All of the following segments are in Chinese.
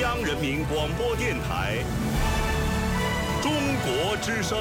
央人民广播电台中国之声。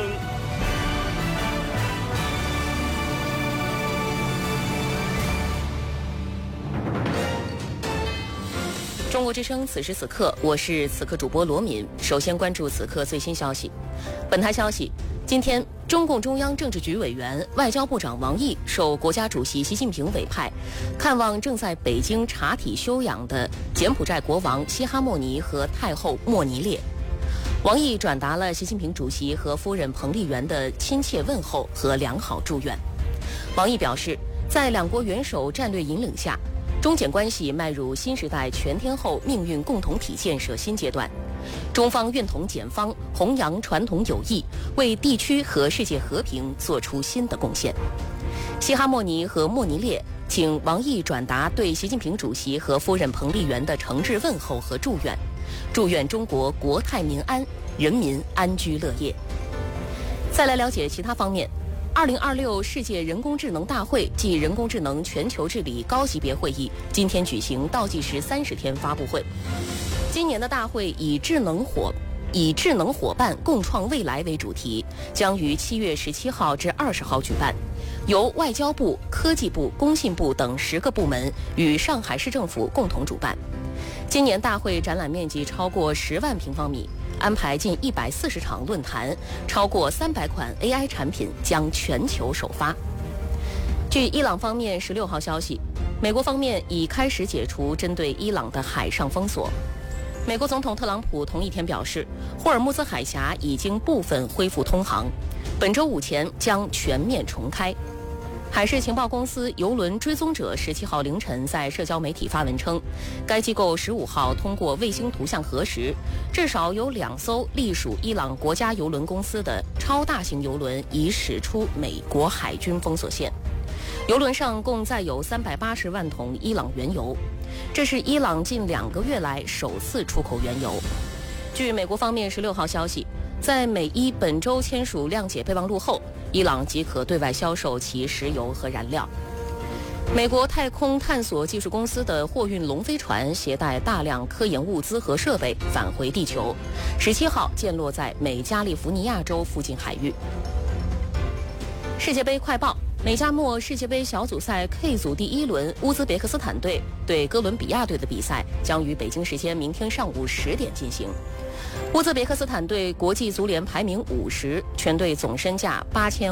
中国之声，此时此刻，我是此刻主播罗敏。首先关注此刻最新消息。本台消息，今天，中共中央政治局委员、外交部长王毅受国家主席习近平委派，看望正在北京查体休养的柬埔寨国王西哈莫尼和太后莫尼列。王毅转达了习近平主席和夫人彭丽媛的亲切问候和良好祝愿。王毅表示，在两国元首战略引领下，中柬关系迈入新时代全天候命运共同体建设新阶段，中方愿同柬方弘扬传统友谊，为地区和世界和平做出新的贡献。西哈莫尼和莫尼列请王毅转达对习近平主席和夫人彭丽媛的诚挚问候和祝愿，祝愿中国国泰民安，人民安居乐业。再来了解其他方面。2026世界人工智能大会暨人工智能全球治理高级别会议今天举行倒计时30天发布会。今年的大会以智能伙伴共创未来为主题，将于7月17号至20号举办，由外交部、科技部、工信部等10个部门与上海市政府共同主办。今年大会展览面积超过10万平方米，安排近140场论坛，超过300款 AI 产品将全球首发。据伊朗方面16号消息，美国方面已开始解除针对伊朗的海上封锁。美国总统特朗普同一天表示，霍尔木兹海峡已经部分恢复通航，本周5前将全面重开。海事情报公司邮轮追踪者17号凌晨在社交媒体发文称，该机构15号通过卫星图像核实，至少有2艘隶属伊朗国家邮轮公司的超大型邮轮已驶出美国海军封锁线。邮轮上共载有380万桶伊朗原油，这是伊朗近2个月来首次出口原油。据美国方面16号消息，在美伊本周签署谅解备忘录后，伊朗即可对外销售其石油和燃料。美国太空探索技术公司的货运龙飞船携带大量科研物资和设备返回地球，17号降落在美加利福尼亚州附近海域。世界杯快报：美加墨世界杯小组赛 K 组第1轮，乌兹别克斯坦队对哥伦比亚队的比赛将于北京时间明天上午10点进行。乌兹别克斯坦队国际足联排名50，全队总身价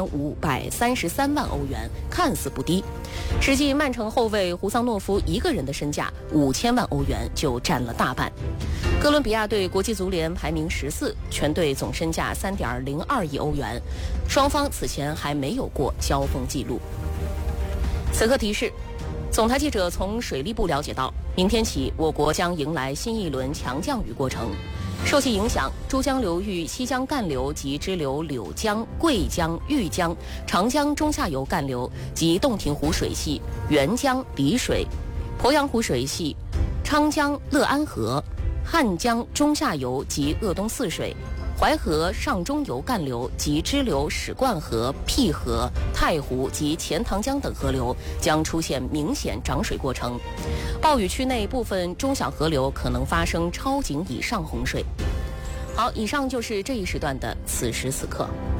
8533万欧元，看似不低，实际曼城后卫胡桑诺夫一个人的身价5000万欧元就占了大半。哥伦比亚队国际足联排名14，全队总身价3.02亿欧元，双方此前还没有过交锋记录。此刻提示，总台记者从水利部了解到，明天起我国将迎来新一轮强降雨过程，受其影响，珠江流域西江干流及支流柳江、桂江、玉江、长江中下游干流及洞庭湖水系、沅江、丽水、鄱阳湖水系、昌江、乐安河、汉江中下游及鄂东泗水、淮河上中游干流及支流史灌河、辟河、太湖及钱塘江等河流将出现明显涨水过程，暴雨区内部分中小河流可能发生超警以上洪水。好，以上就是这一时段的此时此刻。